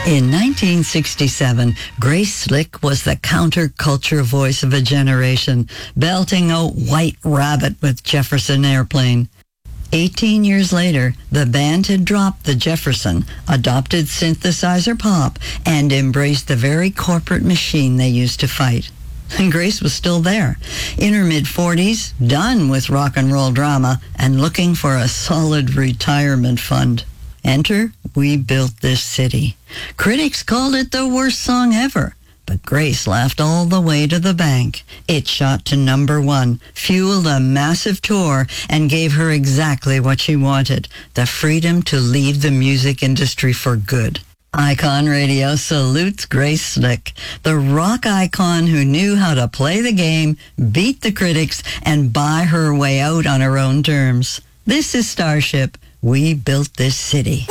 In 1967, Grace Slick was the counterculture voice of a generation, belting a White Rabbit with Jefferson Airplane. 18 years later, the band had dropped the Jefferson, adopted synthesizer pop, and embraced the very corporate machine they used to fight. And Grace was still there, in her mid-40s, done with rock and roll drama, and looking for a solid retirement fund. Enter We Built This City. Critics called it the worst song ever, but Grace laughed all the way to the bank. It shot to #1, fueled a massive tour, and gave her exactly what she wanted, the freedom to leave the music industry for good. Icon Radio salutes Grace Slick, the rock icon who knew how to play the game, beat the critics, and buy her way out on her own terms. This is Starship. We Built This City.